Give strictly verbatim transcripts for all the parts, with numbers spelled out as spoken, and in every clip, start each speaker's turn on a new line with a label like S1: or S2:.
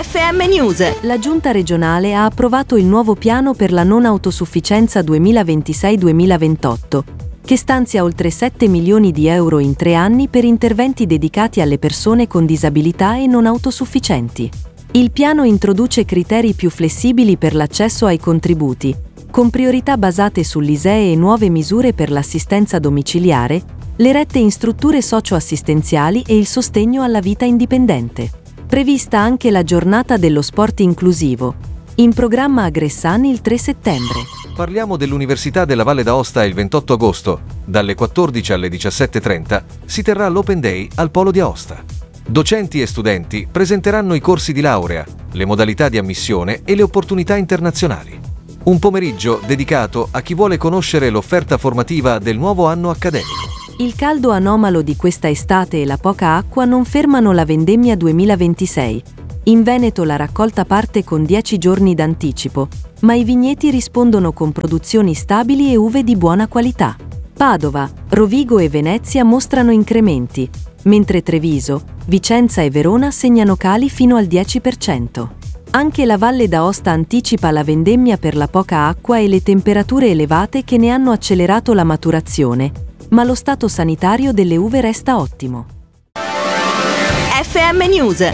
S1: F M News.
S2: La Giunta regionale ha approvato il nuovo piano per la non autosufficienza duemilaventisei duemilaventotto, che stanzia oltre sette milioni di euro in tre anni per interventi dedicati alle persone con disabilità e non autosufficienti. Il piano introduce criteri più flessibili per l'accesso ai contributi, con priorità basate sull'I S E E e nuove misure per l'assistenza domiciliare, le rette in strutture socio-assistenziali e il sostegno alla vita indipendente. Prevista anche la giornata dello sport inclusivo, in programma a Gressani il tre settembre.
S3: Parliamo dell'Università della Valle d'Aosta il ventotto agosto, dalle quattordici alle diciassette e trenta, si terrà l'Open Day al Polo di Aosta. Docenti e studenti presenteranno i corsi di laurea, le modalità di ammissione e le opportunità internazionali. Un pomeriggio dedicato a chi vuole conoscere l'offerta formativa del nuovo anno accademico.
S2: Il caldo anomalo di questa estate e la poca acqua non fermano la vendemmia duemilaventisei. In Veneto la raccolta parte con dieci giorni d'anticipo, ma i vigneti rispondono con produzioni stabili e uve di buona qualità. Padova, Rovigo e Venezia mostrano incrementi, mentre Treviso, Vicenza e Verona segnano cali fino al dieci per cento. Anche la Valle d'Aosta anticipa la vendemmia per la poca acqua e le temperature elevate che ne hanno accelerato la maturazione, ma lo stato sanitario delle uve resta ottimo.
S1: F M News.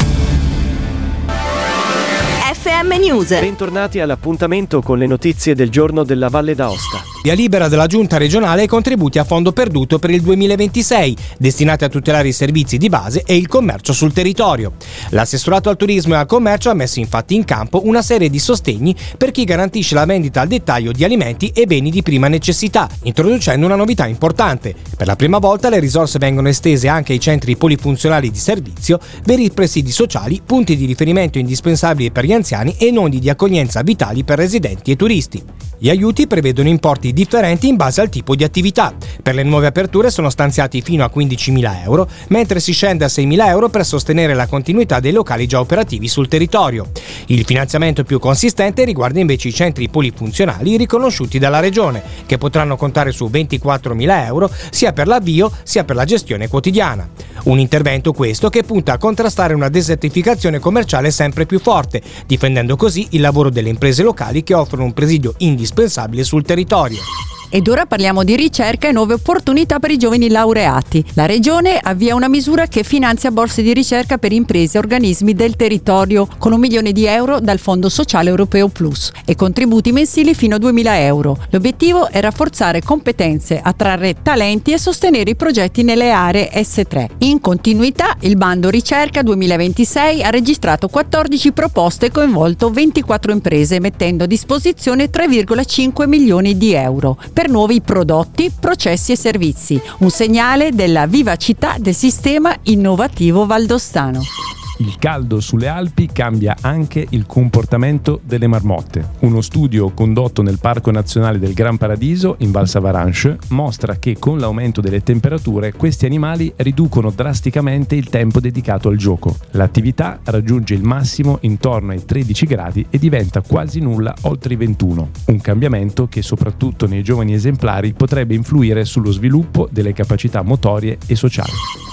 S1: F M News.
S4: Bentornati all'appuntamento con le notizie del giorno della Valle d'Aosta.
S5: Via libera della Giunta regionale ai contributi a fondo perduto per il duemilaventisei, destinati a tutelare i servizi di base e il commercio sul territorio. L'assessorato al turismo e al commercio ha messo infatti in campo una serie di sostegni per chi garantisce la vendita al dettaglio di alimenti e beni di prima necessità, introducendo una novità importante. Per la prima volta le risorse vengono estese anche ai centri polifunzionali di servizio, veri presidi sociali, punti di riferimento indispensabili per gli anziani e nodi di accoglienza vitali per residenti e turisti. Gli aiuti prevedono importi differenti in base al tipo di attività. Per le nuove aperture sono stanziati fino a quindicimila euro, mentre si scende a seimila euro per sostenere la continuità dei locali già operativi sul territorio. Il finanziamento più consistente riguarda invece i centri polifunzionali riconosciuti dalla Regione, che potranno contare su ventiquattromila euro sia per l'avvio sia per la gestione quotidiana. Un intervento questo che punta a contrastare una desertificazione commerciale sempre più forte, difendendo così il lavoro delle imprese locali che offrono un presidio indispensabile sul territorio.
S6: Ed ora parliamo di ricerca e nuove opportunità per i giovani laureati. La Regione avvia una misura che finanzia borse di ricerca per imprese e organismi del territorio con un milione di euro dal Fondo Sociale Europeo Plus e contributi mensili fino a duemila euro. L'obiettivo è rafforzare competenze, attrarre talenti e sostenere i progetti nelle aree S tre. In continuità, il bando ricerca duemilaventisei ha registrato quattordici proposte e coinvolto ventiquattro imprese, mettendo a disposizione tre virgola cinque milioni di euro per nuovi prodotti, processi e servizi, un segnale della vivacità del sistema innovativo valdostano.
S7: Il caldo sulle Alpi cambia anche il comportamento delle marmotte. Uno studio condotto nel Parco Nazionale del Gran Paradiso, in Val Savaranche, mostra che con l'aumento delle temperature questi animali riducono drasticamente il tempo dedicato al gioco. L'attività raggiunge il massimo intorno ai tredici gradi e diventa quasi nulla oltre i ventuno. Un cambiamento che soprattutto nei giovani esemplari potrebbe influire sullo sviluppo delle capacità motorie e sociali.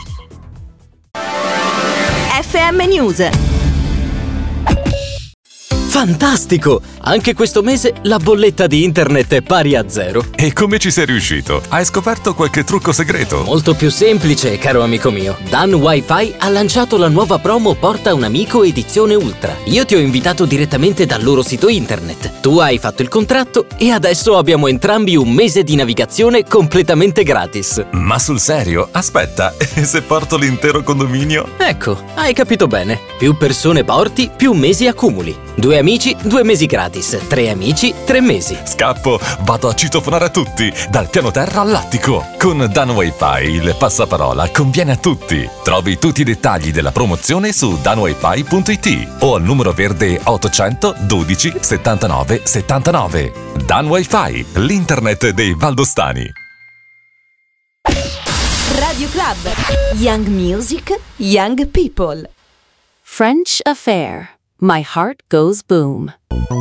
S1: F M News.
S8: Fantastico! Anche questo mese la bolletta di internet è pari a zero.
S9: E come ci sei riuscito? Hai scoperto qualche trucco segreto?
S8: Molto più semplice, caro amico mio. Dan Wi-Fi ha lanciato la nuova promo Porta un amico edizione Ultra. Io ti ho invitato direttamente dal loro sito internet. Tu hai fatto il contratto e adesso abbiamo entrambi un mese di navigazione completamente gratis.
S9: Ma sul serio? Aspetta, e se porto l'intero condominio?
S8: Ecco, hai capito bene. Più persone porti, più mesi accumuli. Due amici, due mesi gratis. Tre amici, tre mesi.
S9: Scappo, vado a citofonare a tutti, dal piano terra all'attico. Con Dan Wi-Fi il passaparola conviene a tutti. Trovi tutti i dettagli della promozione su dan wifi punto it o al numero verde ottocento dodici settantanove settantanove. Dan Wi-Fi, l'internet dei valdostani.
S1: Radio Club. Young Music, Young People.
S10: French Affair. My Heart Goes Boom.